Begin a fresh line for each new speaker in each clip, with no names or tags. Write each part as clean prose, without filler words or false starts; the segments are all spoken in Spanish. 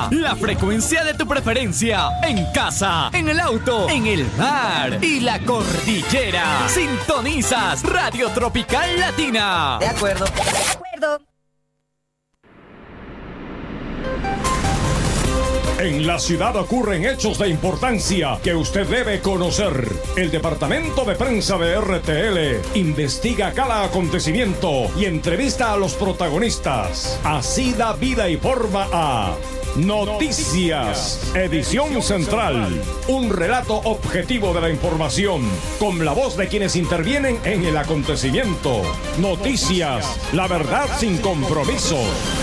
Tropical, la frecuencia de tu preferencia, en casa, en el auto, en el mar y la cordillera. Sintonizas Radio Tropical Latina.
De acuerdo. De acuerdo.
En la ciudad ocurren hechos de importancia que usted debe conocer. El Departamento de Prensa de RTL investiga cada acontecimiento y entrevista a los protagonistas. Así da vida y forma a Noticias, edición central. Un relato objetivo de la información, con la voz de quienes intervienen en el acontecimiento. Noticias, la verdad sin compromiso.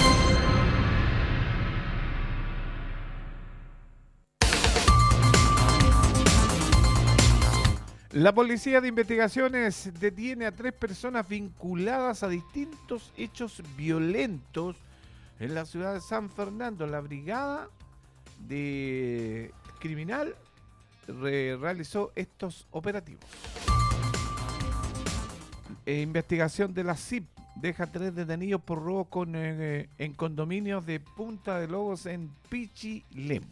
La Policía de Investigaciones detiene a 3 personas vinculadas a distintos hechos violentos en la ciudad de San Fernando. La brigada de criminal realizó estos operativos. Investigación de la CIP deja 3 detenidos por robo en condominios de Punta de Lobos en Pichilemu.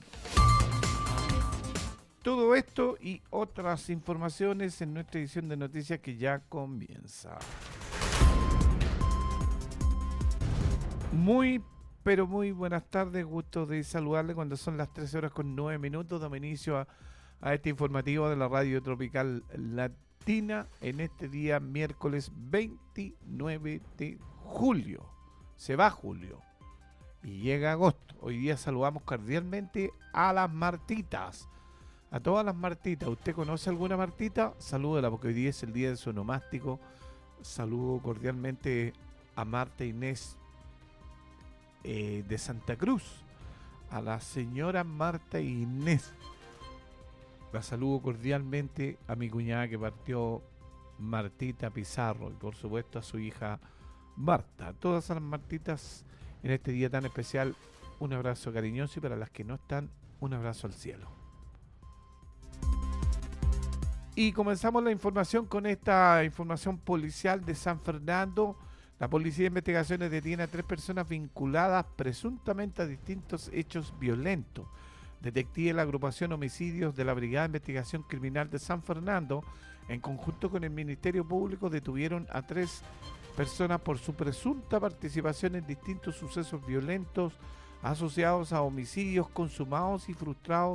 Todo esto y otras informaciones en nuestra edición de noticias que ya comienza. Pero muy buenas tardes, gusto de saludarle cuando son las 13:09. Damos inicio a este informativo de la Radio Tropical Latina en este día miércoles 29 de julio. Se va julio y llega agosto. Hoy día saludamos cordialmente a las Martitas. A todas las Martitas. ¿Usted conoce alguna Martita? Salúdela, porque hoy día es el día de su onomástico. Saludo cordialmente a Marta Inés de Santa Cruz. A la señora Marta Inés. La saludo cordialmente a mi cuñada que partió, Martita Pizarro. Y por supuesto a su hija Marta. A todas las Martitas en este día tan especial, un abrazo cariñoso. Y para las que no están, un abrazo al cielo. Y comenzamos la información con esta información policial de San Fernando. La Policía de Investigaciones detiene a 3 personas vinculadas presuntamente a distintos hechos violentos. Detectives de la agrupación Homicidios de la Brigada de Investigación Criminal de San Fernando, en conjunto con el Ministerio Público, detuvieron a 3 personas por su presunta participación en distintos sucesos violentos asociados a homicidios consumados y frustrados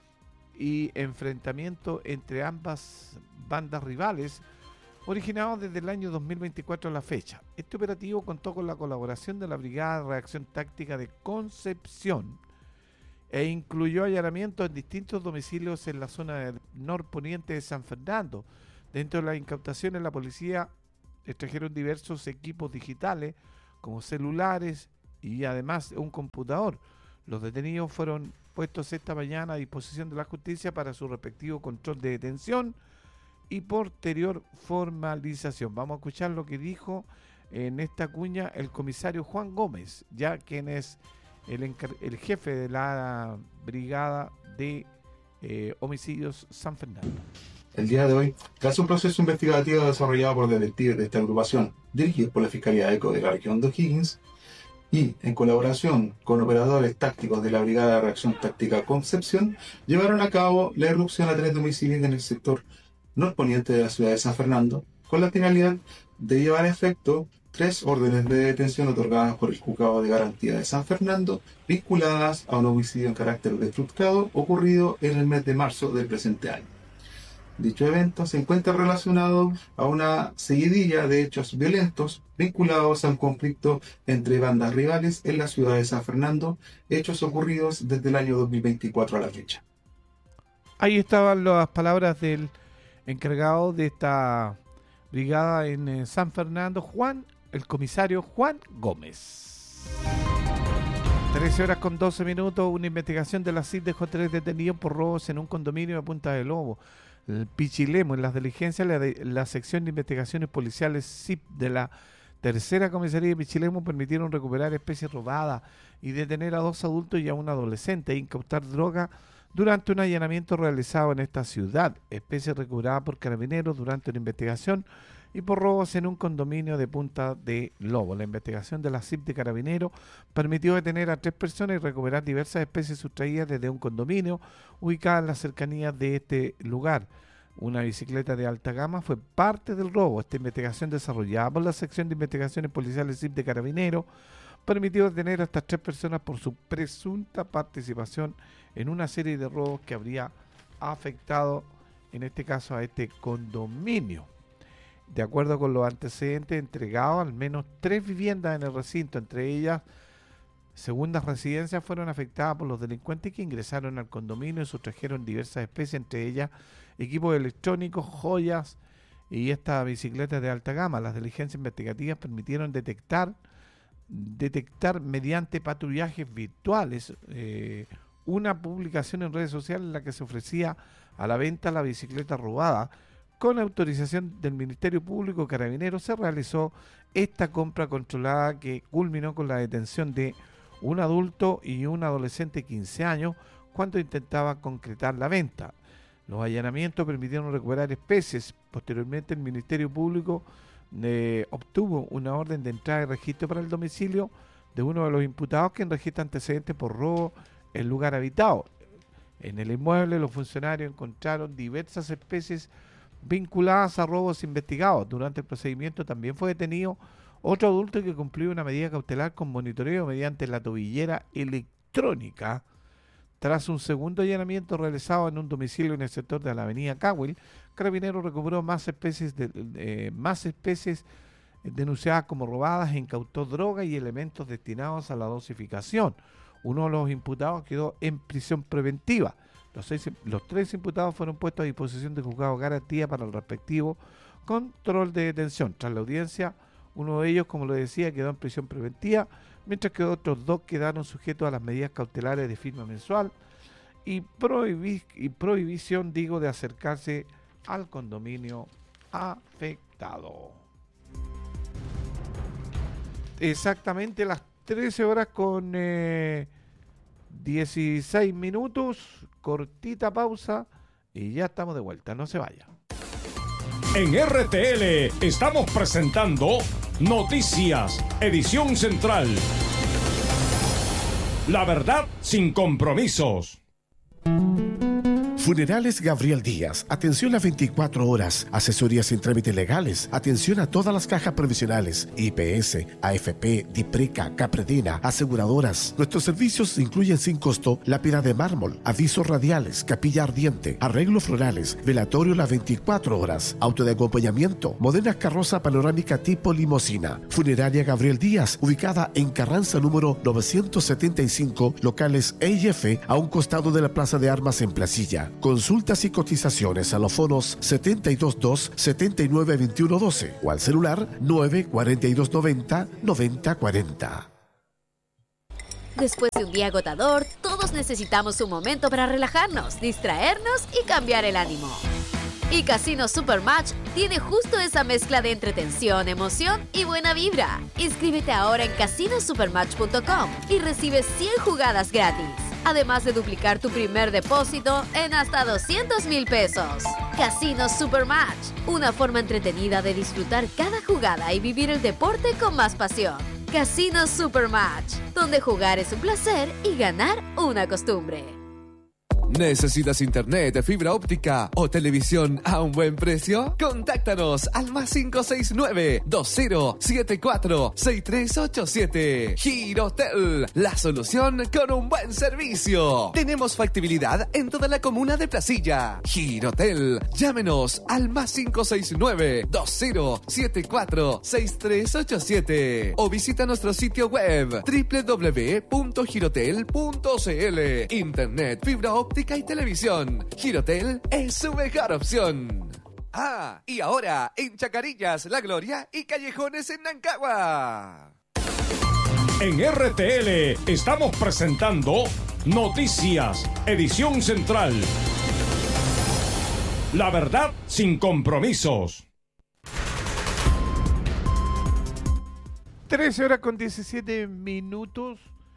y enfrentamiento entre ambas bandas rivales, originados desde el año 2024 a la fecha. Este operativo contó con la colaboración de la Brigada de Reacción Táctica de Concepción e incluyó allanamientos en distintos domicilios en la zona del norponiente de San Fernando. Dentro de las incautaciones, la policía extrajeron diversos equipos digitales como celulares y además un computador. Los detenidos fueron puestos esta mañana a disposición de la justicia para su respectivo control de detención y posterior formalización. Vamos a escuchar lo que dijo en esta cuña el comisario Juan Gómez, ya quien es el jefe de la Brigada de Homicidios San Fernando.
El día de hoy, tras un proceso investigativo desarrollado por detectives de esta agrupación, dirigidos por la Fiscalía ECO de la región de O'Higgins, y en colaboración con operadores tácticos de la Brigada de Reacción Táctica Concepción, llevaron a cabo la irrupción a 3 domicilios en el sector norponiente de la ciudad de San Fernando, con la finalidad de llevar a efecto 3 órdenes de detención otorgadas por el Juzgado de Garantía de San Fernando, vinculadas a un homicidio en carácter de frustrado ocurrido en el mes de marzo del presente año. Dicho evento se encuentra relacionado a una seguidilla de hechos violentos vinculados a un conflicto entre bandas rivales en la ciudad de San Fernando, hechos ocurridos desde el año 2024 a la fecha.
Ahí estaban las palabras del encargado de esta brigada en San Fernando, el comisario Juan Gómez. 13:12. Una investigación de la CID dejó 3 detenidos por robos en un condominio de Punta de Lobo, el Pichilemu. En las diligencias, la sección de investigaciones policiales CIP de la Tercera Comisaría de Pichilemu permitieron recuperar especies robadas y detener a 2 adultos y a un adolescente e incautar droga durante un allanamiento realizado en esta ciudad. Especies recuperadas por carabineros durante una investigación y por robos en un condominio de Punta de Lobo. La investigación de la CIP de Carabineros permitió detener a 3 personas y recuperar diversas especies sustraídas desde un condominio ubicado en las cercanías de este lugar. Una bicicleta de alta gama fue parte del robo. Esta investigación, desarrollada por la sección de investigaciones policiales CIP de Carabineros, permitió detener a estas 3 personas por su presunta participación en una serie de robos que habría afectado, en este caso, a este condominio. De acuerdo con los antecedentes entregados, al menos 3 viviendas en el recinto, entre ellas segundas residencias, fueron afectadas por los delincuentes que ingresaron al condominio y sustrajeron diversas especies, entre ellas equipos electrónicos, joyas y esta bicicleta de alta gama. Las diligencias investigativas permitieron detectar mediante patrullajes virtuales una publicación en redes sociales en la que se ofrecía a la venta la bicicleta robada. Con autorización del Ministerio Público Carabineros se realizó esta compra controlada que culminó con la detención de un adulto y un adolescente de 15 años cuando intentaba concretar la venta. Los allanamientos permitieron recuperar especies. Posteriormente, el Ministerio Público obtuvo una orden de entrada y registro para el domicilio de uno de los imputados, quien registra antecedentes por robo en lugar habitado. En el inmueble, los funcionarios encontraron diversas especies vinculadas a robos investigados. Durante el procedimiento también fue detenido otro adulto que cumplió una medida cautelar con monitoreo mediante la tobillera electrónica. Tras un segundo allanamiento realizado en un domicilio en el sector de la avenida Cawil, Carabineros recuperó más especies denunciadas como robadas e incautó droga y elementos destinados a la dosificación. Uno de los imputados quedó en prisión preventiva. Los 3 imputados fueron puestos a disposición de juzgado de garantía para el respectivo control de detención. Tras la audiencia, uno de ellos, como lo decía, quedó en prisión preventiva, mientras que otros 2 quedaron sujetos a las medidas cautelares de firma mensual y prohibición, de acercarse al condominio afectado. Exactamente las 13 horas con 16 minutos, cortita pausa y ya estamos de vuelta, no se vaya.
En RTL estamos presentando Noticias, edición central. La verdad sin compromisos.
Funerales Gabriel Díaz, atención las 24 horas, asesorías sin trámites legales, atención a todas las cajas previsionales, IPS, AFP, DIPRECA, Capredena, aseguradoras. Nuestros servicios incluyen sin costo lápida de mármol, avisos radiales, capilla ardiente, arreglos florales, velatorio las 24 horas, auto de acompañamiento, moderna carroza panorámica tipo limosina. Funeraria Gabriel Díaz, ubicada en Carranza número 975, locales E y F, a un costado de la Plaza de Armas en Placilla. Consultas y cotizaciones a los fonos 722-792112 o al celular 94290-9040.
Después de un día agotador, todos necesitamos un momento para relajarnos, distraernos y cambiar el ánimo. Y Casino Supermatch tiene justo esa mezcla de entretención, emoción y buena vibra. Inscríbete ahora en casinosupermatch.com y recibe 100 jugadas gratis. Además de duplicar tu primer depósito en hasta 200,000 pesos. Casino Supermatch, una forma entretenida de disfrutar cada jugada y vivir el deporte con más pasión. Casino Supermatch, donde jugar es un placer y ganar una costumbre.
¿Necesitas internet, fibra óptica o televisión a un buen precio? Contáctanos al más 569-2074-6387. Girotel, la solución con un buen servicio. Tenemos factibilidad en toda la comuna de Placilla. Girotel, llámenos al más 569-2074-6387 o visita nuestro sitio web www.girotel.cl. Internet, fibra óptica y televisión. Girotel es su mejor opción. Ah, y ahora en Chacarillas, La Gloria y Callejones en Nancagua.
En RTL estamos presentando Noticias, edición central. La verdad sin compromisos.
13 horas con 17 minutos.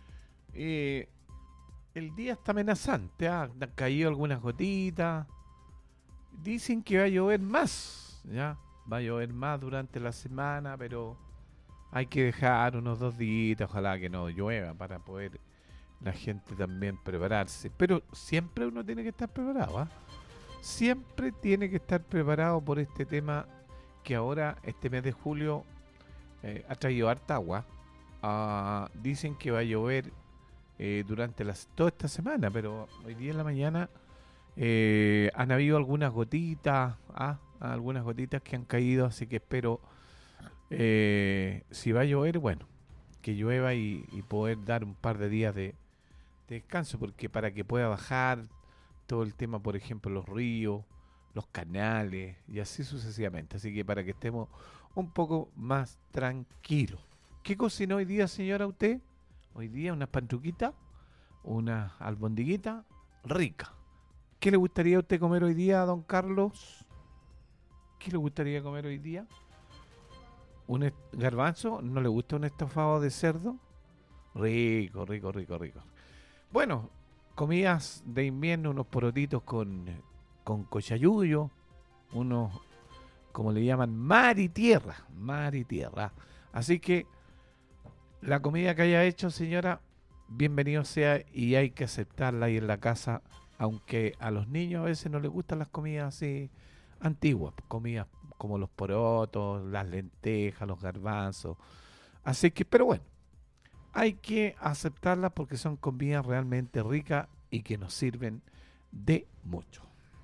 El día está amenazante, han caído algunas gotitas. Dicen que va a llover más, ¿ya? va a llover más durante la semana, pero hay que dejar unos 2 días, ojalá que no llueva para poder la gente también prepararse. Pero siempre uno tiene que estar preparado, ¿ah? Siempre tiene que estar preparado por este tema que ahora, este mes de julio, ha traído harta agua. Dicen que va a llover durante toda esta semana, pero hoy día en la mañana han habido algunas gotitas, algunas gotitas que han caído, así que espero, si va a llover, bueno, que llueva y poder dar un par de días de descanso, porque para que pueda bajar todo el tema, por ejemplo, los ríos, los canales y así sucesivamente. Así que para que estemos un poco más tranquilos. ¿Qué cocinó hoy día, señora, usted? Hoy día unas pantruquitas, unas albondiguitas ricas. ¿Qué le gustaría a usted comer hoy día, don Carlos? ¿Qué le gustaría comer hoy día? ¿Un garbanzo? ¿No le gusta un estofado de cerdo? Rico, rico, rico, rico. Bueno, comidas de invierno, unos porotitos con cochayuyo, unos, como le llaman, mar y tierra. Así que la comida que haya hecho, señora, bienvenido sea, y hay que aceptarla ahí en la casa, aunque a los niños a veces no les gustan las comidas así antiguas, comidas como los porotos, las lentejas, los garbanzos. Así que, pero bueno, hay que aceptarlas porque son comidas realmente ricas y que nos sirven de mucho.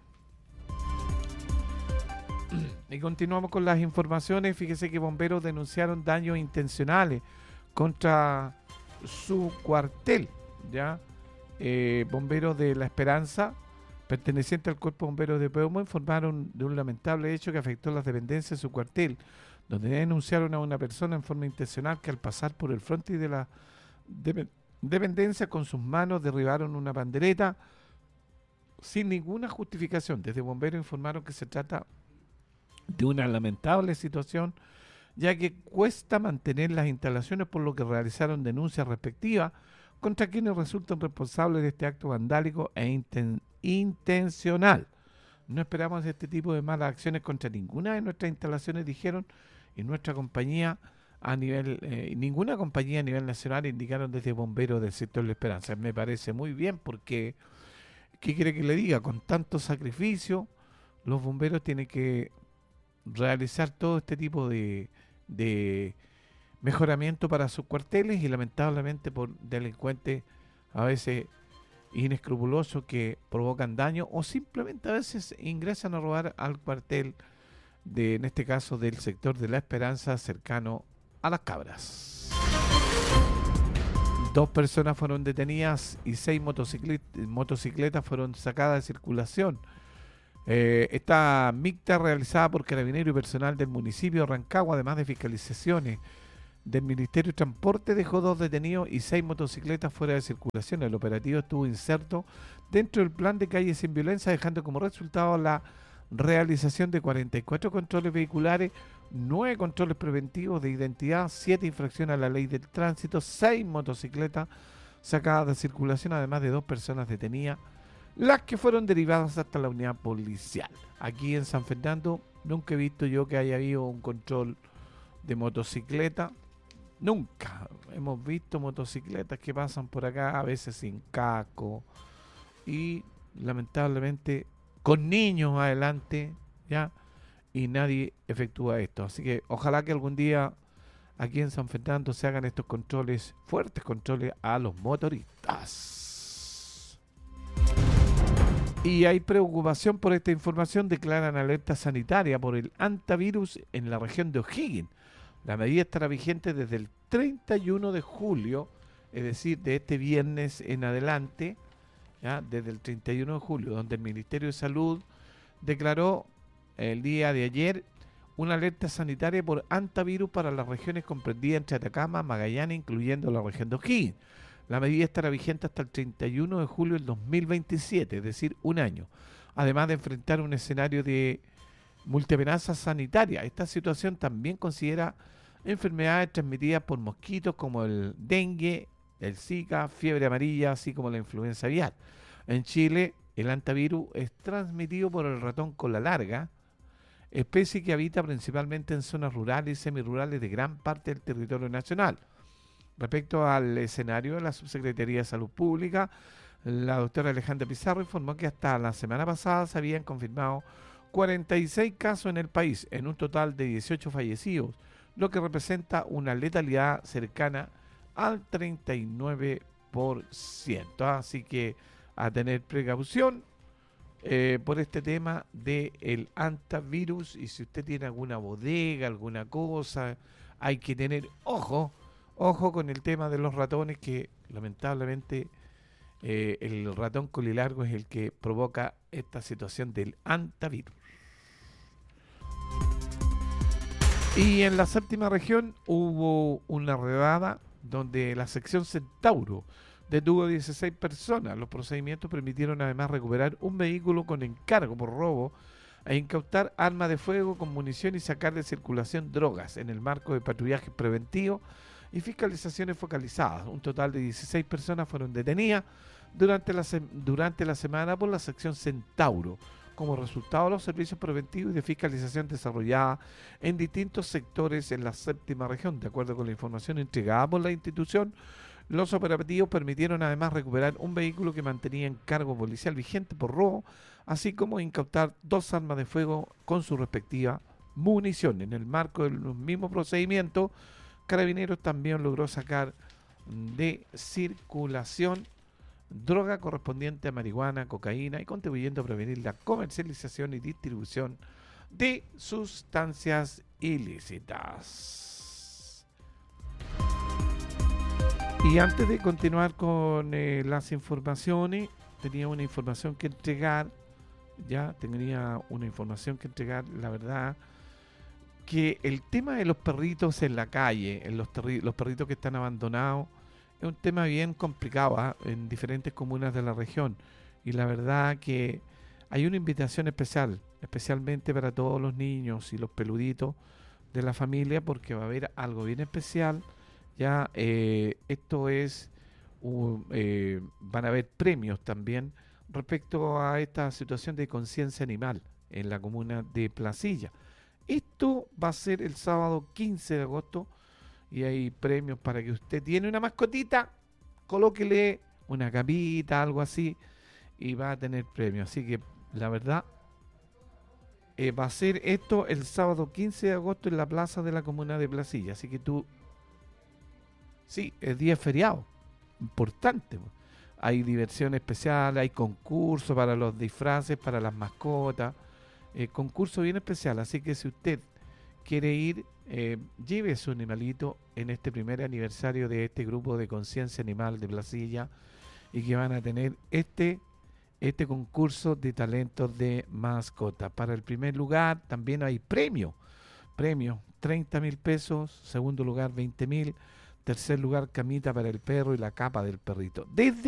Y continuamos con las informaciones. Fíjese que bomberos denunciaron daños intencionales contra su cuartel, ¿ya? Bomberos de La Esperanza, perteneciente al Cuerpo Bombero de Peumo, informaron de un lamentable hecho que afectó las dependencias de su cuartel, donde denunciaron a una persona en forma intencional que al pasar por el frontis de la dependencia con sus manos derribaron una pandereta sin ninguna justificación. Desde bomberos informaron que se trata de una lamentable situación, ya que cuesta mantener las instalaciones, por lo que realizaron denuncias respectivas contra quienes resultan responsables de este acto vandálico e intencional. No esperamos este tipo de malas acciones contra ninguna de nuestras instalaciones, dijeron, y nuestra compañía a nivel, ninguna compañía a nivel nacional, indicaron desde bomberos del sector La Esperanza. Me parece muy bien porque, ¿qué quiere que le diga? Con tanto sacrificio, los bomberos tienen que realizar todo este tipo de mejoramiento para sus cuarteles, y lamentablemente por delincuentes a veces inescrupulosos que provocan daño o simplemente a veces ingresan a robar al cuartel en este caso del sector de La Esperanza, cercano a Las Cabras. 2 personas fueron detenidas y 6 motocicletas fueron sacadas de circulación. Esta mixta realizada por Carabineros y personal del municipio de Rancagua, además de fiscalizaciones del Ministerio de Transporte, dejó 2 detenidos y 6 motocicletas fuera de circulación. El operativo estuvo inserto dentro del plan de Calles sin Violencia, dejando como resultado la realización de 44 controles vehiculares, 9 controles preventivos de identidad, 7 infracciones a la ley del tránsito, 6 motocicletas sacadas de circulación, además de 2 personas detenidas, las que fueron derivadas hasta la unidad policial. Aquí en San Fernando nunca he visto yo que haya habido un control de motocicleta, nunca. Hemos visto motocicletas que pasan por acá a veces sin casco y lamentablemente con niños adelante, ¿ya? Y nadie efectúa esto. Así que ojalá que algún día aquí en San Fernando se hagan estos controles, fuertes controles a los motoristas. Y hay preocupación por esta información. Declaran alerta sanitaria por el hantavirus en la región de O'Higgins. La medida estará vigente desde el 31 de julio, es decir, de este viernes en adelante, ¿ya? Desde el 31 de julio, donde el Ministerio de Salud declaró el día de ayer una alerta sanitaria por hantavirus para las regiones comprendidas entre Atacama, Magallanes, incluyendo la región de O'Higgins. La medida estará vigente hasta el 31 de julio del 2027, es decir, un año. Además de enfrentar un escenario de multiamenaza sanitaria, esta situación también considera enfermedades transmitidas por mosquitos como el dengue, el Zika, fiebre amarilla, así como la influenza aviar. En Chile, el hantavirus es transmitido por el ratón cola larga, especie que habita principalmente en zonas rurales y semirurales de gran parte del territorio nacional. Respecto al escenario de la Subsecretaría de Salud Pública, la doctora Alejandra Pizarro informó que hasta la semana pasada se habían confirmado 46 casos en el país, en un total de 18 fallecidos, lo que representa una letalidad cercana al 39%. Así que a tener precaución por este tema del hantavirus, y si usted tiene alguna bodega, alguna cosa, hay que tener ojo con el tema de los ratones, que lamentablemente el ratón colilargo es el que provoca esta situación del hantavirus. Y en la séptima región hubo una redada donde la sección Centauro detuvo 16 personas. Los procedimientos permitieron además recuperar un vehículo con encargo por robo e incautar armas de fuego con munición y sacar de circulación drogas en el marco de patrullaje preventivo y fiscalizaciones focalizadas. Un total de 16 personas fueron detenidas durante la semana por la sección Centauro, como resultado de los servicios preventivos y de fiscalización desarrollada en distintos sectores en la séptima región. De acuerdo con la información entregada por la institución, los operativos permitieron además recuperar un vehículo que mantenía encargo policial vigente por robo, así como incautar 2 armas de fuego con su respectiva munición. En el marco del mismo procedimiento, Carabineros también logró sacar de circulación droga correspondiente a marihuana, cocaína, y contribuyendo a prevenir la comercialización y distribución de sustancias ilícitas. Y antes de continuar con las informaciones, tenía una información que entregar. La verdad que el tema de los perritos en la calle, los perritos que están abandonados, es un tema bien complicado en diferentes comunas de la región. Y la verdad que hay una invitación especial, especialmente para todos los niños y los peluditos de la familia, porque va a haber algo bien especial. Esto es, van a haber premios también respecto a esta situación de conciencia animal en la comuna de Placilla. Esto va a ser el sábado 15 de agosto y hay premios para que usted tiene una mascotita, colóquele una capita, algo así, y va a tener premios. Así que la verdad va a ser esto el sábado 15 de agosto en la plaza de la comuna de Placilla. Así que es día feriado, importante. Hay diversión especial, hay concurso para los disfraces, para las mascotas, concurso bien especial. Así que si usted quiere ir, lleve su animalito en este primer aniversario de este grupo de conciencia animal de Placilla, y que van a tener este concurso de talentos de mascota. Para el primer lugar también hay premio 30.000 pesos, segundo lugar 20.000, tercer lugar camita para el perro y la capa del perrito. Desde